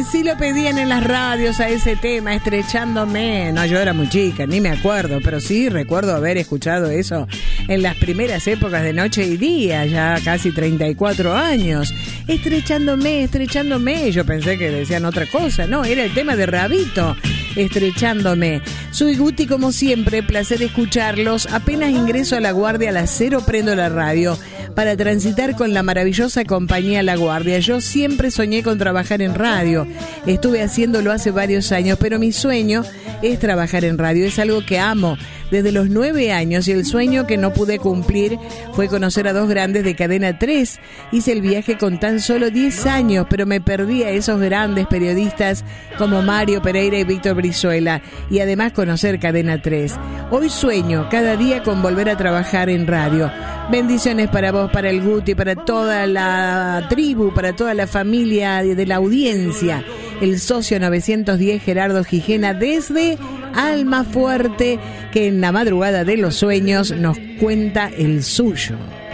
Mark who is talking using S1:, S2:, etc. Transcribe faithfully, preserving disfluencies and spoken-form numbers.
S1: así lo pedían en las radios a ese tema, estrechándome. No, yo era muy chica, ni me acuerdo, pero sí recuerdo haber escuchado eso en las primeras épocas de Noche y Día, ya casi treinta y cuatro años. Estrechándome, estrechándome. Yo pensé que decían otra cosa. No, era el tema de Rabito, estrechándome. Soy Guti como siempre, placer escucharlos. Apenas ingreso a La Guardia a las cero, prendo la radio para transitar con la maravillosa compañía La Guardia. Yo siempre soñé con trabajar en radio. Estuve haciéndolo hace varios años, pero mi sueño es trabajar en radio. Es algo que amo desde los nueve años y el sueño que no pude cumplir fue conocer a dos grandes de Cadena tres. Hice el viaje con tan solo diez años, pero me perdí a esos grandes periodistas como Mario Pereira y Víctor Brizuela, y además conocer Cadena tres. Hoy sueño cada día con volver a trabajar en radio. Bendiciones para vos, para el Guti, para toda la tribu, para toda la familia de la audiencia. El socio novecientos diez Gerardo Gijena desde Almafuerte, que en la madrugada de los sueños nos cuenta el suyo.